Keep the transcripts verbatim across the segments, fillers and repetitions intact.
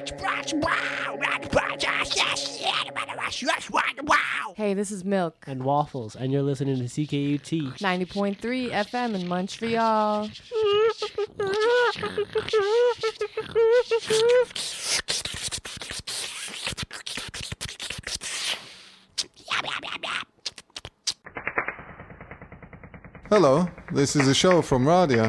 Hey, this is Milk and Waffles, and you're listening to C K U T ninety point three F M in Montreal. Hello, this is a show from Radia.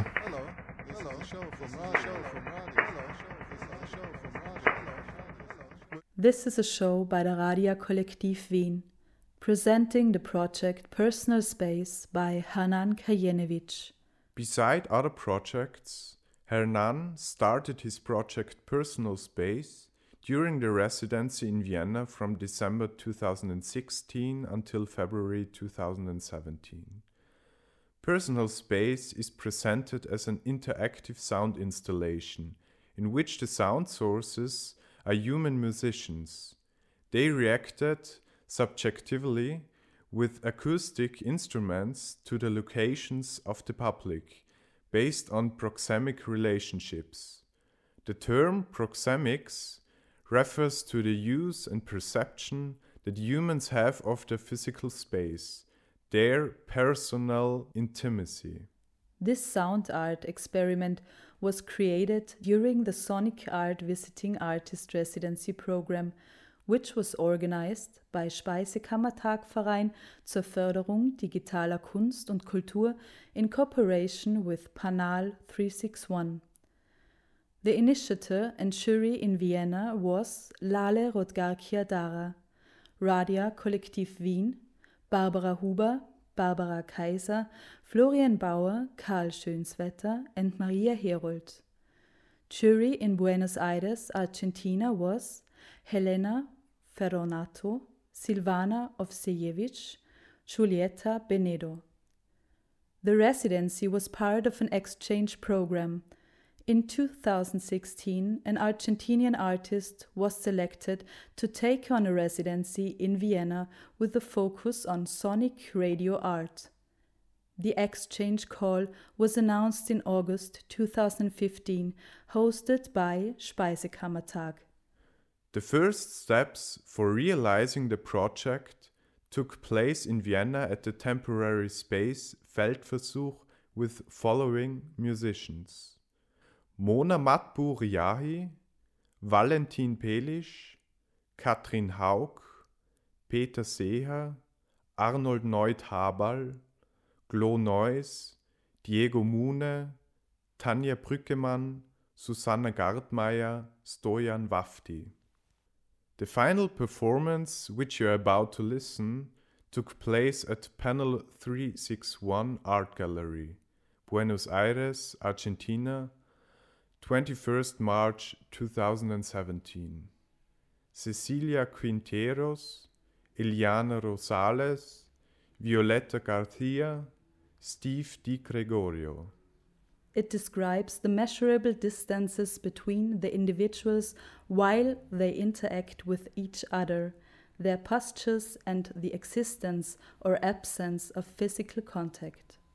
This is a show by the Radia Kollektiv Wien, presenting the project Personal Space by Hernan Kajenevich. Beside other projects, Hernan started his project Personal Space during the residency in Vienna from December two thousand sixteen until February two thousand seventeen. Personal Space is presented as an interactive sound installation in which the sound sources are human musicians. They reacted subjectively with acoustic instruments to the locations of the public, based on proxemic relationships. The term proxemics refers to the use and perception that humans have of their physical space, their personal intimacy. This sound art experiment was created during the Sonic Art Visiting Artist Residency Program, which was organized by Speisekammertag-Verein zur Förderung digitaler Kunst und Kultur in cooperation with Panal three sixty-one. The initiator and jury in Vienna was Lale Rodgarkia-Dara, Radia Kollektiv Wien, Barbara Huber, Barbara Kaiser, Florian Bauer, Karl Schönswetter, and Maria Herold. Jury in Buenos Aires, Argentina was Helena Ferronato, Silvana Ovsejevich, Julieta Benedo. The residency was part of an exchange program. In two thousand sixteen, an Argentinian artist was selected to take on a residency in Vienna with a focus on sonic radio art. The exchange call was announced in August two thousand fifteen, hosted by Speisekammertag. The first steps for realizing the project took place in Vienna at the temporary space Feldversuch with following musicians: Mona Matbu-Riahi, Valentin Pelisch, Katrin Haug, Peter Seher, Arnold Neut-Habal, Glo Neuss, Diego Mune, Tanja Brückemann, Susanne Gartmeier, Stojan Wafti. The final performance, which you are about to listen, took place at Panel three sixty-one Art Gallery, Buenos Aires, Argentina, twenty-first March two thousand seventeen. Cecilia Quinteros, Eliana Rosales, Violeta Garcia, Steve Di Gregorio. It describes the measurable distances between the individuals while they interact with each other, their postures, and the existence or absence of physical contact.